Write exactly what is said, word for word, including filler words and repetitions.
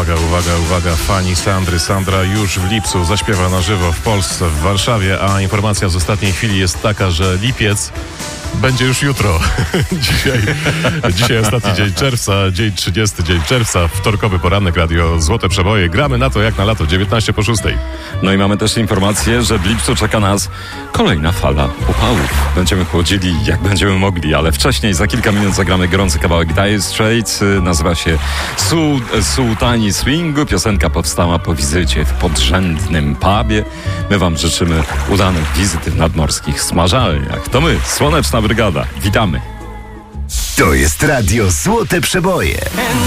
Uwaga, uwaga, uwaga, fani Sandry. Sandra już w lipcu zaśpiewa na żywo w Polsce, w Warszawie, a informacja z ostatniej chwili jest taka, że lipiec będzie już jutro. dzisiaj, dzisiaj ostatni dzień czerwca, dzień trzydziesty dzień czerwca, wtorkowy poranek, radio Złote Przeboje. Gramy na to jak na lato, dziewiętnaście po szóstej. No i mamy też informację, że w lipcu czeka nas kolejna fala upałów. Będziemy chłodzili jak będziemy mogli, ale wcześniej za kilka minut zagramy gorący kawałek Dire Straits. Nazywa się Su- Sułtani Swingu. Piosenka powstała po wizycie w podrzędnym pubie. My wam życzymy udanych wizyt w nadmorskich smażalniach. To my, Słoneczna Brygada. Witamy. To jest radio Złote Przeboje.